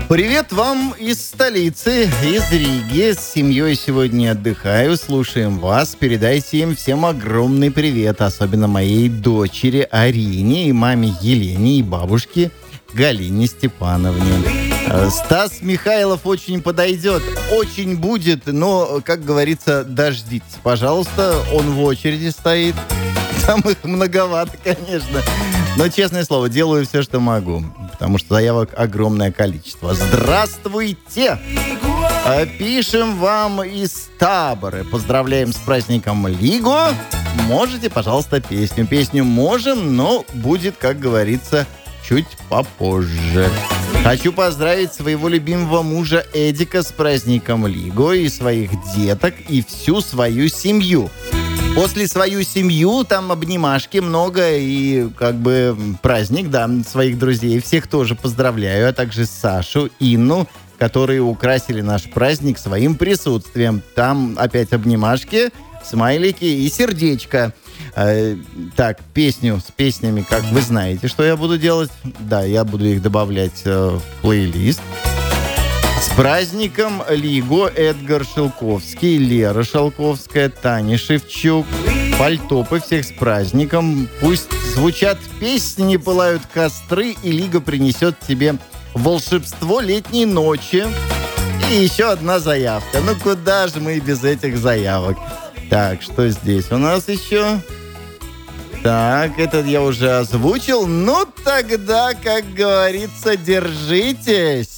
Привет вам из столицы, из Риги. С семьей сегодня отдыхаю, слушаем вас. Передайте им всем огромный привет, особенно моей дочери Арине и маме Елене и бабушке Галине Степановне. Стас Михайлов очень подойдет, очень будет, но, как говорится, дождитесь, пожалуйста. Он в очереди стоит. Там их многовато, конечно. Но, честное слово, делаю все, что могу, потому что заявок огромное количество. Здравствуйте! Пишем вам из Табора. Поздравляем с праздником Лиго. Можете, пожалуйста, песню. Песню можем, но будет, как говорится, чуть попозже. Хочу поздравить своего любимого мужа Эдика с праздником Лиго и своих деток, и всю свою семью. После свою семью там обнимашки много и как бы праздник, да, своих друзей. Всех тоже поздравляю, а также Сашу, Инну, которые украсили наш праздник своим присутствием. Там опять обнимашки, смайлики и сердечко. Так, песню с песнями, как вы знаете, что я буду делать. Да, я буду их добавлять в плейлист. С праздником Лиго Эдгар Шелковский, Лера Шелковская, Таня Шевчук, Пальтопы, всех с праздником. Пусть звучат песни, пылают костры, и Лига принесет тебе волшебство летней ночи. И еще одна заявка. Ну куда же мы без этих заявок? Так, что здесь у нас еще? Так, этот я уже озвучил. Ну тогда, как говорится, держитесь.